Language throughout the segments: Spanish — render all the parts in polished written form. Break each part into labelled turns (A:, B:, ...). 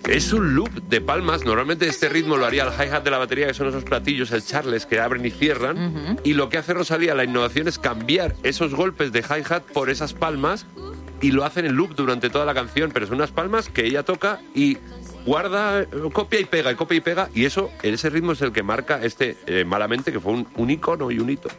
A: Es un loop de palmas. Normalmente este ritmo lo haría el hi-hat de la batería, que son esos platillos, el charles, que abren y cierran. Y lo que hace Rosalía, la innovación, es cambiar esos golpes de hi-hat por esas palmas y lo hace en loop durante toda la canción. Pero son unas palmas que ella toca y guarda, copia y pega. Y eso, ese ritmo es el que marca Malamente, que fue un icono y un hito.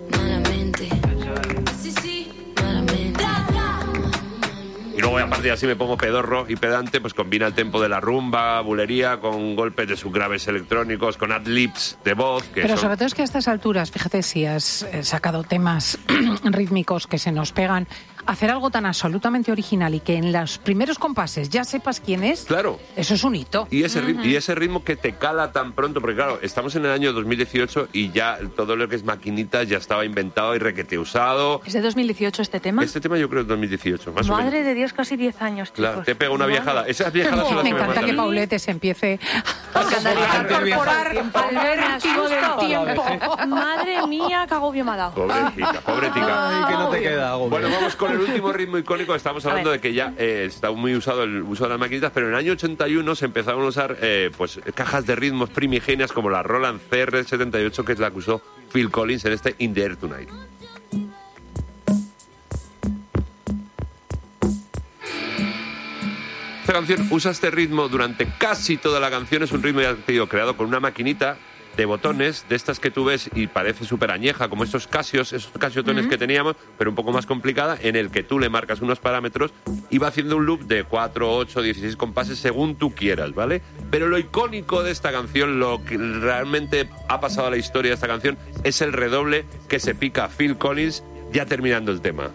A: Y luego, aparte, así me pongo pedorro y pedante, pues combina el tempo de la rumba, bulería, con golpes de sus graves electrónicos, con ad-libs de voz.
B: Pero sobre todo es que a estas alturas, fíjate, si has sacado temas rítmicos que se nos pegan, hacer algo tan absolutamente original y que en los primeros compases ya sepas quién es,
A: claro,
B: eso es un hito.
A: Y ese ritmo que te cala tan pronto, porque claro, estamos en el año 2018 y ya todo lo que es maquinitas ya estaba inventado y requete usado.
C: ¿Es de 2018 este tema?
A: Este tema yo creo que es 2018, más o menos.
C: Madre de Dios, casi 10 años, chicos.
A: Claro, te pega una viajada. Esas viejadas son las
B: me
A: que me
B: encanta
A: matan.
B: que Paulete se empiece a incorporar al vértigo del tiempo.
C: Madre mía, qué agobio me ha dado.
A: Pobretica.
D: Ay, que no te queda agobio.
A: Bueno, vamos con el último ritmo icónico. Estamos hablando de que ya está muy usado el uso de las maquinitas, pero en el año 81 se empezaron a usar pues cajas de ritmos primigenias como la Roland CR78, que es la que usó Phil Collins en este In the Air Tonight. Esta canción usa este ritmo durante casi toda la canción. Es un ritmo, ya te digo, creado con una maquinita de botones, de estas que tú ves y parece súper añeja, como estos casiotones que teníamos, pero un poco más complicada, en el que tú le marcas unos parámetros y va haciendo un loop de 4, 8, 16 compases según tú quieras, ¿vale? Pero lo icónico de esta canción, lo que realmente ha pasado a la historia de esta canción, es el redoble que se pica Phil Collins ya terminando el tema.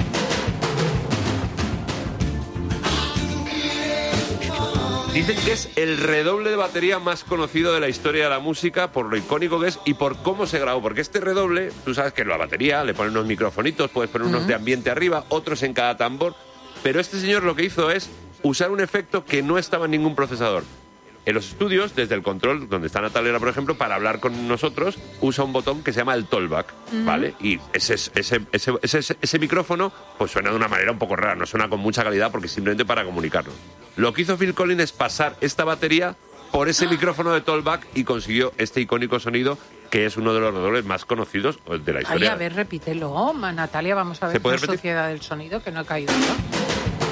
A: Dicen que es el redoble de batería más conocido de la historia de la música por lo icónico que es y por cómo se grabó. Porque este redoble, tú sabes que en la batería le ponen unos microfonitos, puedes poner unos de ambiente arriba, otros en cada tambor. Pero este señor lo que hizo es usar un efecto que no estaba en ningún procesador. En los estudios, desde el control, donde está Natalia, por ejemplo, para hablar con nosotros, usa un botón que se llama el Tollback, ¿vale? Y ese micrófono pues suena de una manera un poco rara, no suena con mucha calidad porque simplemente para comunicarnos. Lo que hizo Phil Collins es pasar esta batería por ese micrófono de Tollback y consiguió este icónico sonido que es uno de los redobles más conocidos de la historia.
B: Ay, a ver, repítelo, Natalia, vamos a ver la Sociedad del Sonido, que no he caído yo.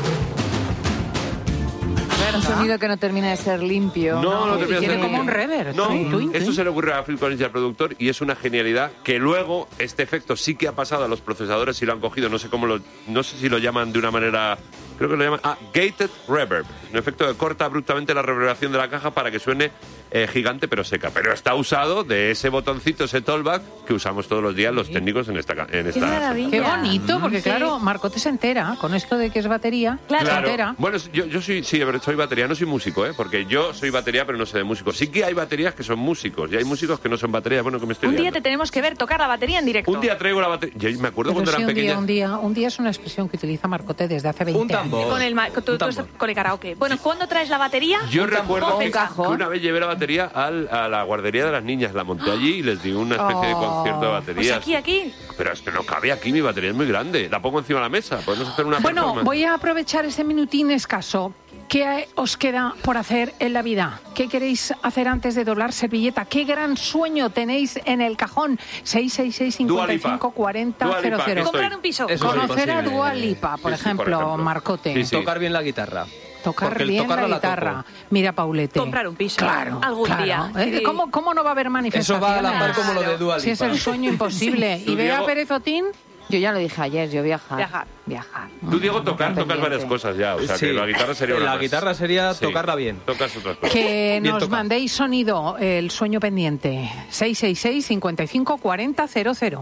E: Un sonido que no termina de ser limpio.
A: No termina de ser
B: tiene como
A: limpio.
B: un reverb.
A: No, esto se le ocurrió a Phil Collins y al productor y es una genialidad que luego este efecto sí que ha pasado a los procesadores y lo han cogido, no sé si lo llaman de una manera, creo que lo llaman gated reverb, un efecto que corta abruptamente la reverberación de la caja para que suene gigante pero seca, pero está usado de ese botoncito, ese Tollback que usamos todos los días los técnicos en esta.
C: Qué maravilla.
B: Qué bonito, porque claro, Marcote se entera con esto de que es batería.
C: Claro.
B: Se entera.
A: Bueno, yo soy batería, no soy músico, porque yo soy batería pero no sé de músicos. Sí que hay baterías que son músicos y hay músicos que no son baterías. Bueno, que me estoy
C: Un día
A: liando.
C: te tenemos que ver tocar la batería en directo.
A: Un día traigo la batería. Yo me acuerdo
B: Pero
A: cuando
B: sí,
A: eran pequeñas.
B: un día es una expresión que utiliza Marcote desde hace 20
D: Un tambor.
B: años.
C: Con el karaoke. Bueno, ¿cuándo traes la batería?
A: Yo recuerdo que
E: cajón.
A: una vez llevé la batería a la guardería de las niñas, la monté allí y les di una especie de concierto de baterías.
C: Pues aquí.
A: Pero es que no cabe aquí, mi batería es muy grande. La pongo encima de la mesa, podemos hacer una
B: Bueno,
A: performance.
B: voy a aprovechar ese minutín escaso. ¿Qué os queda por hacer en la vida? ¿Qué queréis hacer antes de doblar servilleta? ¿Qué gran sueño tenéis en el cajón? 666-55-40-00.
C: Comprar un piso.
D: Eso es
B: Conocer a
D: imposible.
B: Dua Lipa, por ejemplo, Marcote.
A: Sí, sí.
D: Tocar bien la guitarra.
B: Tocar
D: Porque el
B: bien
D: tocarla
B: la
D: la
B: guitarra.
D: toco.
B: Mira, Paulete.
C: Comprar un piso.
B: Claro.
C: Algún
B: claro.
C: día. Sí.
B: ¿Cómo no va a haber manifestaciones?
D: Eso va a la par como lo de Dua Lipa.
B: Si es el sueño imposible.
A: Tú,
B: ¿Y Bea
A: Diego?
B: Pérez Otín?
E: Yo ya lo dije ayer, yo viajar.
A: Tú, Diego, tocas varias cosas ya. O sea,
D: Sí.
A: que la guitarra sería una
D: La
A: más.
D: guitarra sería
A: Sí.
D: tocarla bien.
A: Tocas otras cosas.
B: Que
D: Bien
B: nos
D: tocado.
B: mandéis sonido, el sueño pendiente. 666-55-40-00.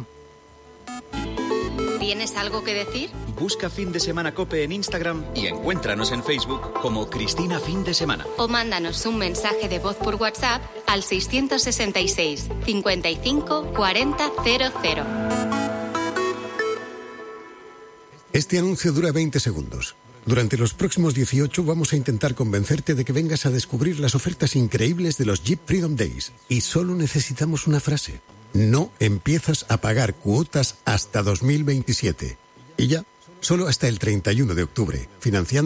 F: ¿Tienes algo que decir?
G: Busca Fin de Semana COPE en Instagram y encuéntranos en Facebook como Cristina Fin de Semana.
F: O mándanos un mensaje de voz por WhatsApp al 666 55 40 00.
H: Este anuncio dura 20 segundos. Durante los próximos 18 vamos a intentar convencerte de que vengas a descubrir las ofertas increíbles de los Jeep Freedom Days. Y solo necesitamos una frase. No empiezas a pagar cuotas hasta 2027. Y ya, solo hasta el 31 de octubre, financiando